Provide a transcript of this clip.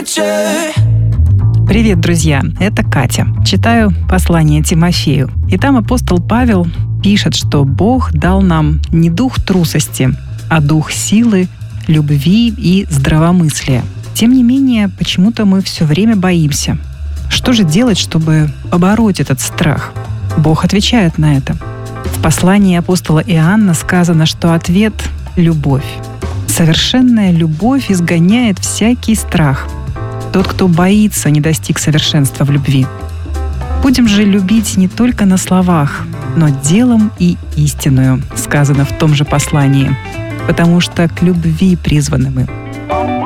Привет, друзья! Это Катя. Читаю послание Тимофею. И там апостол Павел пишет, что Бог дал нам не дух трусости, а дух силы, любви и здравомыслия. Тем не менее, почему-то мы все время боимся. Что же делать, чтобы побороть этот страх? Бог отвечает на это. В послании апостола Иоанна сказано, что ответ — любовь. Совершенная любовь изгоняет всякий страх. Тот, кто боится, не достиг совершенства в любви. Будем же любить не только на словах, но делом и истинную, сказано в том же послании, потому что к любви призваны мы.